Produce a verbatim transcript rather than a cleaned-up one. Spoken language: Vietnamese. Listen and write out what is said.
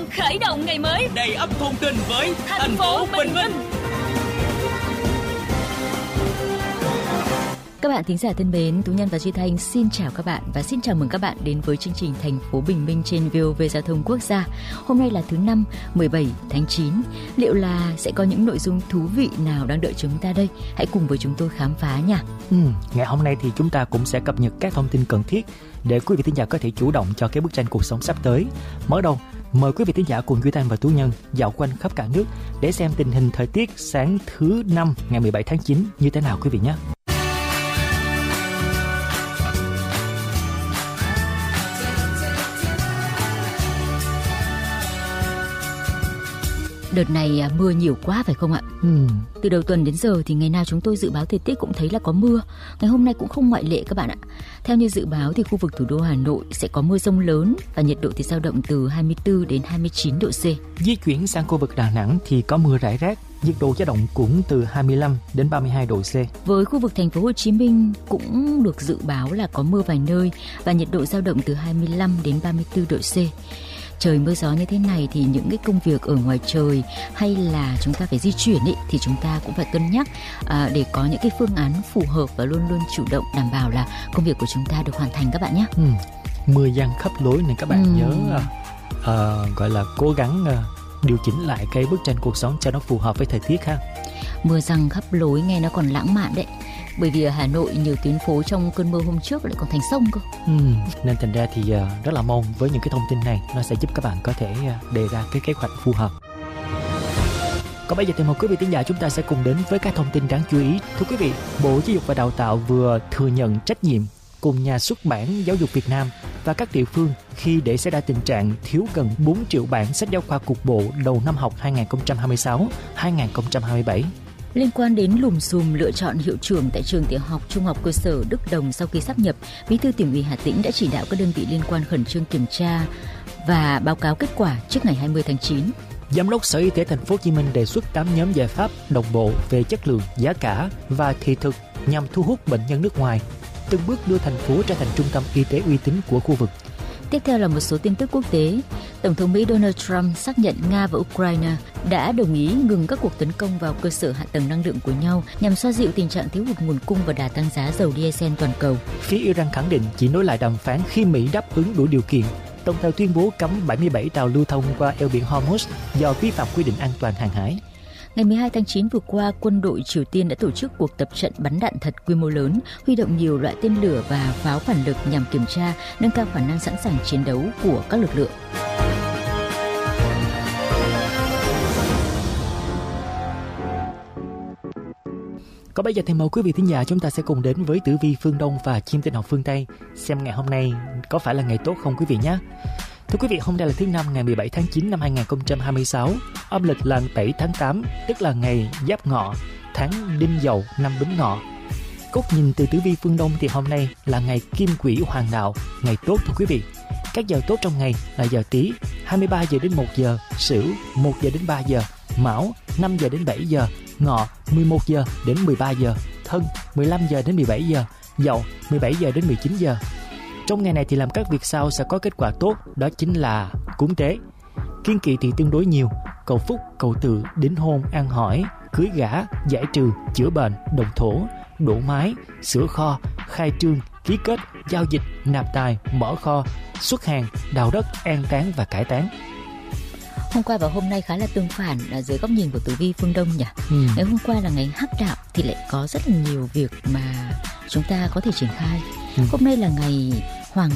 khởi động ngày mới đầy ắp thông tin với thành, thành phố Bình Minh. Các bạn thính giả thân mến, Tú Nhân và Duy Thanh xin chào các bạn và xin chào mừng các bạn đến với chương trình Thành phố Bình Minh trên vê o vê Giao thông Quốc gia. Hôm nay là thứ năm, mười bảy tháng chín. Liệu là sẽ có những nội dung thú vị nào đang đợi chúng ta đây? Hãy cùng với chúng tôi khám phá nha. Ừ, ngày hôm nay thì chúng ta cũng sẽ cập nhật các thông tin cần thiết để quý vị thính giả có thể chủ động cho cái bức tranh cuộc sống sắp tới. Mở đầu, mời quý vị thính giả cùng Duy Thanh và Tú Nhân dạo quanh khắp cả nước để xem tình hình thời tiết sáng thứ năm ngày mười bảy tháng chín như thế nào quý vị nhé. Đợt này mưa nhiều quá phải không ạ? Ừ. Từ đầu tuần đến giờ thì ngày nào chúng tôi dự báo thời tiết cũng thấy là có mưa. Ngày hôm nay cũng không ngoại lệ các bạn ạ. Theo như dự báo thì khu vực thủ đô Hà Nội sẽ có mưa dông lớn và nhiệt độ thì dao động từ hai mươi tư đến hai mươi chín độ C. Di chuyển sang khu vực Đà Nẵng thì có mưa rải rác, nhiệt độ dao động cũng từ hai mươi lăm đến ba mươi hai độ C. Với khu vực thành phố Hồ Chí Minh cũng được dự báo là có mưa vài nơi và nhiệt độ dao động từ hai mươi lăm đến ba mươi tư độ C. Trời mưa gió như thế này thì những cái công việc ở ngoài trời hay là chúng ta phải di chuyển ý, thì chúng ta cũng phải cân nhắc à, để có những cái phương án phù hợp và luôn luôn chủ động đảm bảo là công việc của chúng ta được hoàn thành các bạn nhé. Ừ. Mưa giăng khắp lối nên các bạn ừ. nhớ à, à, gọi là cố gắng à, điều chỉnh lại cái bức tranh cuộc sống cho nó phù hợp với thời tiết ha. Mưa giăng khắp lối nghe nó còn lãng mạn đấy. Bởi vì ở Hà Nội nhiều tuyến phố trong cơn mưa hôm trước lại còn thành sông cơ. Ừ, nên thành ra thì uh, rất là mong với những cái thông tin này nó sẽ giúp các bạn có thể uh, đề ra cái kế hoạch phù hợp. Còn bây giờ thì mời quý vị thính giả chúng ta sẽ cùng đến với các thông tin đáng chú ý. Thưa quý vị, Bộ Giáo dục và Đào tạo vừa thừa nhận trách nhiệm cùng nhà xuất bản Giáo dục Việt Nam và các địa phương khi để xảy ra tình trạng thiếu gần bốn triệu bản sách giáo khoa cục bộ đầu năm học hai nghìn không trăm hai mươi sáu hai nghìn không trăm hai mươi bảy. Liên quan đến lùm xùm lựa chọn hiệu trưởng tại trường tiểu học trung học cơ sở Đức Đồng sau khi sáp nhập, Bí thư Tỉnh ủy Hà Tĩnh đã chỉ đạo các đơn vị liên quan khẩn trương kiểm tra và báo cáo kết quả trước ngày hai mươi tháng chín. Giám đốc Sở Y tế Thành phố Hồ Chí Minh đề xuất tám nhóm giải pháp đồng bộ về chất lượng, giá cả và thị thực nhằm thu hút bệnh nhân nước ngoài, từng bước đưa thành phố trở thành trung tâm y tế uy tín của khu vực. Tiếp theo là một số tin tức quốc tế. Tổng thống Mỹ Donald Trump xác nhận Nga và Ukraine đã đồng ý ngừng các cuộc tấn công vào cơ sở hạ tầng năng lượng của nhau nhằm xoa dịu tình trạng thiếu hụt nguồn cung và đà tăng giá dầu diesel toàn cầu. Phía Iran khẳng định chỉ nối lại đàm phán khi Mỹ đáp ứng đủ điều kiện, đồng thời tuyên bố cấm bảy mươi bảy tàu lưu thông qua eo biển Hormuz do vi phạm quy định an toàn hàng hải. Ngày mười hai tháng chín vừa qua, quân đội Triều Tiên đã tổ chức cuộc tập trận bắn đạn thật quy mô lớn, huy động nhiều loại tên lửa và pháo phản lực nhằm kiểm tra, nâng cao khả năng sẵn sàng chiến đấu của các lực lượng. Còn bây giờ thì mời quý vị thính giả chúng ta sẽ cùng đến với Tử vi phương Đông và Chim Tinh học phương Tây, xem ngày hôm nay có phải là ngày tốt không quý vị nhé. Thưa quý vị, hôm nay là thứ năm ngày mười bảy tháng chín năm hai nghìn không trăm hai mươi sáu, âm lịch là bảy tháng tám, tức là ngày Giáp Ngọ, tháng Đinh Dậu, năm Bính Ngọ. Góc nhìn từ tử vi phương Đông thì hôm nay là ngày Kim Quỹ Hoàng Đạo, ngày tốt thưa quý vị. Các giờ tốt trong ngày là giờ Tý, hai mươi ba giờ đến một giờ, Sửu, một giờ đến ba giờ, Mão, năm giờ đến bảy giờ, Ngọ, mười một giờ đến mười ba giờ, Thân, mười lăm giờ đến mười bảy giờ, Dậu, mười bảy giờ đến mười chín giờ. Trong ngày này thì làm các việc sau sẽ có kết quả tốt, đó chính là cúng tế. Kiêng kỵ thì tương đối nhiều, cầu phúc, cầu tự, đính hôn, ăn hỏi, cưới gả, giải trừ, chữa bệnh, đồng thổ, đổ mái, sửa kho, khai trương, ký kết, giao dịch, nạp tài, mở kho, xuất hàng, đào đất, an táng và cải táng. Hôm qua và hôm nay khá là tương phản là dưới góc nhìn của tử vi phương Đông nhỉ. Ừ. Ngày hôm qua là ngày hắc đạo thì lại có rất là nhiều việc mà chúng ta có thể triển khai. Ừ. Hôm nay là ngày Hoàng